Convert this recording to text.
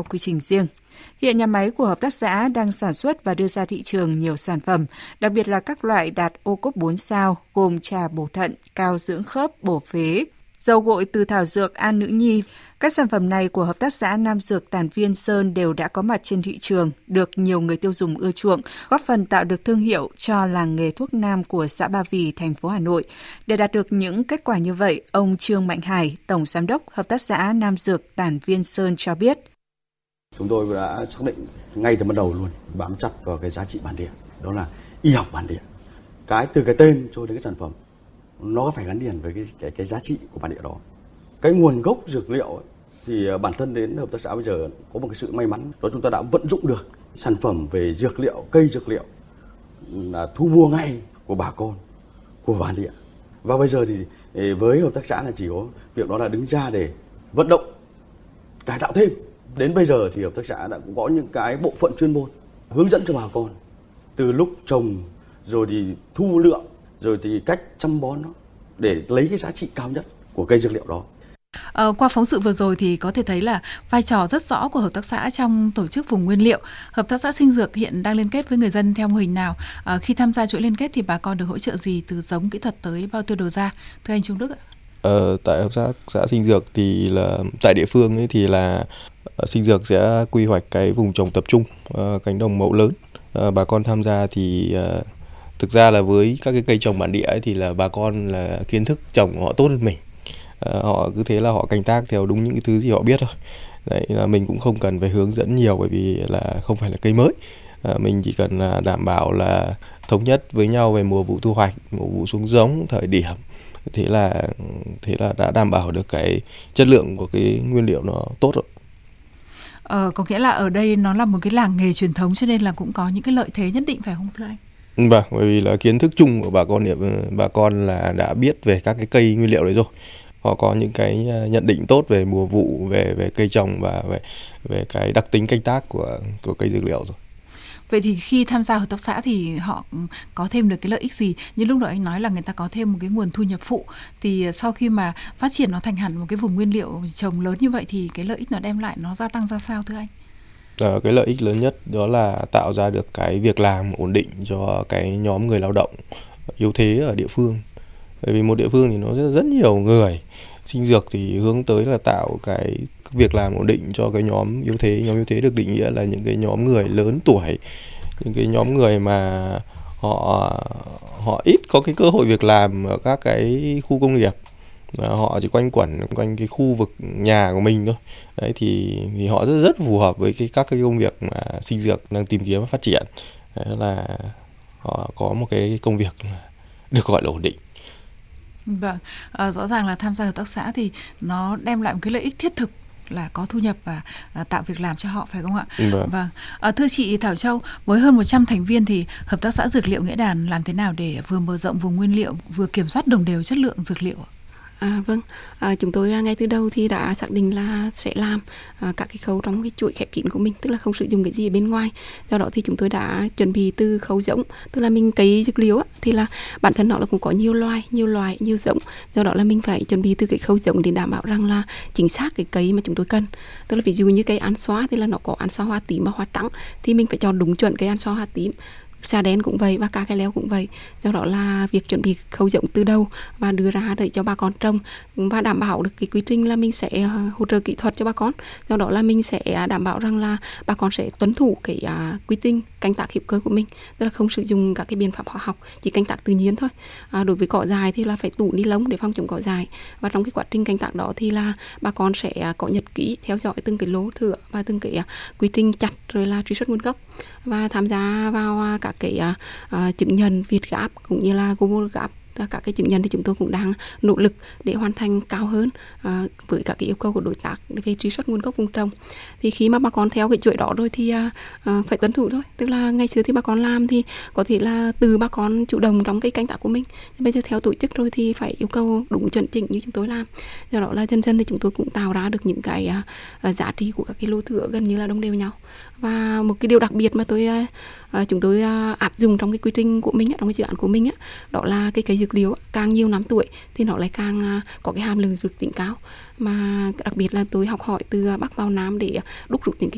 quy trình riêng. Hiện nhà máy của hợp tác xã đang sản xuất và đưa ra thị trường nhiều sản phẩm, đặc biệt là các loại đạt ô cốp 4 sao gồm trà bổ thận, cao dưỡng khớp, bổ phế, dầu gội từ thảo dược An Nữ Nhi. Các sản phẩm này của hợp tác xã Nam Dược Tản Viên Sơn đều đã có mặt trên thị trường, được nhiều người tiêu dùng ưa chuộng, góp phần tạo được thương hiệu cho làng nghề thuốc nam của xã Ba Vì, thành phố Hà Nội. Để đạt được những kết quả như vậy, ông Trương Mạnh Hải, Tổng Giám đốc Hợp tác xã Nam Dược Tản Viên Sơn cho biết. Chúng tôi đã xác định ngay từ ban đầu luôn, bám chặt vào cái giá trị bản địa, đó là y học bản địa. Từ cái tên cho đến cái sản phẩm, nó phải gắn liền với cái giá trị của bản địa đó. Cái nguồn gốc dược liệu ấy, thì bản thân đến hợp tác xã bây giờ có một cái sự may mắn, đó chúng ta đã vận dụng được sản phẩm về dược liệu, cây dược liệu là thu mua ngay của bà con, của bản địa. Và bây giờ thì với hợp tác xã là chỉ có việc đó là đứng ra để vận động, cải tạo thêm. Đến bây giờ thì hợp tác xã đã có những cái bộ phận chuyên môn hướng dẫn cho bà con từ lúc trồng, rồi thì thu lượng, rồi thì cách chăm bón nó để lấy cái giá trị cao nhất của cây dược liệu đó. Qua phóng sự vừa rồi thì có thể thấy là vai trò rất rõ của hợp tác xã trong tổ chức vùng nguyên liệu. Hợp tác xã Sinh Dược hiện đang liên kết với người dân theo mô hình nào? Khi tham gia chuỗi liên kết thì bà con được hỗ trợ gì từ giống kỹ thuật tới bao tiêu đầu ra? Thưa anh Trung Đức ạ. Tại hợp tác xã Sinh Dược thì là tại địa phương ấy thì là Sinh Dược sẽ quy hoạch cái vùng trồng tập trung, cánh đồng mẫu lớn. Bà con tham gia thì thực ra là với các cái cây trồng bản địa ấy thì là bà con là kiến thức trồng họ tốt hơn mình. Họ cứ thế là họ canh tác theo đúng những cái thứ gì họ biết thôi. Đấy là mình cũng không cần phải hướng dẫn nhiều bởi vì là không phải là cây mới. Mình chỉ cần là đảm bảo là thống nhất với nhau về mùa vụ thu hoạch, mùa vụ xuống giống, thời điểm. Thế là đã đảm bảo được cái chất lượng của cái nguyên liệu nó tốt rồi. Có nghĩa là ở đây nó là một cái làng nghề truyền thống cho nên là cũng có những cái lợi thế nhất định phải không thưa anh? Vâng, bởi vì là kiến thức chung của bà con là đã biết về các cái cây nguyên liệu đấy rồi. Họ có những cái nhận định tốt về mùa vụ, về cây trồng và về cái đặc tính canh tác của cây dược liệu rồi. Vậy thì khi tham gia hợp tác xã thì họ có thêm được cái lợi ích gì? Như lúc nãy anh nói là người ta có thêm một cái nguồn thu nhập phụ. Thì sau khi mà phát triển nó thành hẳn một cái vùng nguyên liệu trồng lớn như vậy thì cái lợi ích nó đem lại nó gia tăng ra sao thưa anh? Cái lợi ích lớn nhất đó là tạo ra được cái việc làm ổn định cho cái nhóm người lao động yếu thế ở địa phương. Bởi vì một địa phương thì nó rất nhiều người. Sinh Dược thì hướng tới là tạo cái việc làm ổn định cho cái nhóm yếu thế. Nhóm yếu thế được định nghĩa là những cái nhóm người lớn tuổi, những cái nhóm người mà họ ít có cái cơ hội việc làm ở các cái khu công nghiệp. Họ chỉ quanh quẩn quanh cái khu vực nhà của mình thôi. Đấy thì họ rất phù hợp với các cái công việc mà Sinh Dược đang tìm kiếm và phát triển. Đấy là họ có một cái công việc được gọi là ổn định. Vâng, rõ ràng là tham gia hợp tác xã thì nó đem lại một cái lợi ích thiết thực là có thu nhập và tạo việc làm cho họ phải không ạ? Vâng. Thưa chị Thảo Châu, với hơn 100 thành viên thì hợp tác xã Dược liệu Nghĩa Đàn làm thế nào để vừa mở rộng vùng nguyên liệu vừa kiểm soát đồng đều chất lượng dược liệu? Vâng, chúng tôi ngay từ đầu thì đã xác định là sẽ làm các cái khâu trong cái chuỗi khép kín của mình, tức là không sử dụng cái gì ở bên ngoài. Do đó thì chúng tôi đã chuẩn bị từ khâu giống, tức là mình cấy dược liệu thì là bản thân nó là cũng có nhiều loại, nhiều giống. Do đó là mình phải chuẩn bị từ cái khâu giống để đảm bảo rằng là chính xác cái cấy mà chúng tôi cần. Tức là ví dụ như cây ăn xóa thì là nó có ăn xóa hoa tím và hoa trắng thì mình phải chọn đúng chuẩn cây ăn xóa hoa tím. Xà đen cũng vậy và cá cái leo cũng vậy. Do đó là việc chuẩn bị khâu giống từ đầu và đưa ra để cho bà con trồng và đảm bảo được cái quy trình là mình sẽ hỗ trợ kỹ thuật cho bà con. Do đó là mình sẽ đảm bảo rằng là bà con sẽ tuân thủ cái quy trình canh tác hữu cơ của mình, tức là không sử dụng các cái biện pháp hóa học, chỉ canh tác tự nhiên thôi. Đối với cỏ dại thì là phải tủ ni lông để phòng chống cỏ dại, và trong cái quá trình canh tác đó thì là bà con sẽ có nhật ký theo dõi từng cái lô thửa và từng cái quy trình chặt rồi là truy xuất nguồn gốc và tham gia vào các cái chứng nhận Việt Gap cũng như là Global Gap. Các cái chứng nhận thì chúng tôi cũng đang nỗ lực để hoàn thành cao hơn với các cái yêu cầu của đối tác về truy xuất nguồn gốc vùng trồng. Thì khi mà bà con theo cái chuỗi đó rồi thì phải tuân thủ thôi. Tức là ngày xưa thì bà con làm thì có thể là từ bà con chủ động trong cái canh tác của mình. Nhưng bây giờ theo tổ chức rồi thì phải yêu cầu đúng chuẩn chỉnh như chúng tôi làm. Do đó là dần dần thì chúng tôi cũng tạo ra được những cái giá trị của các cái lô thửa gần như là đồng đều nhau. Và một cái điều đặc biệt mà chúng tôi áp dụng trong cái quy trình của mình, trong cái dự án của mình, đó là cái cây dược liệu càng nhiều năm tuổi thì nó lại càng có cái hàm lượng dược tính cao. Mà đặc biệt là tôi học hỏi từ Bắc vào Nam để đúc rút những cái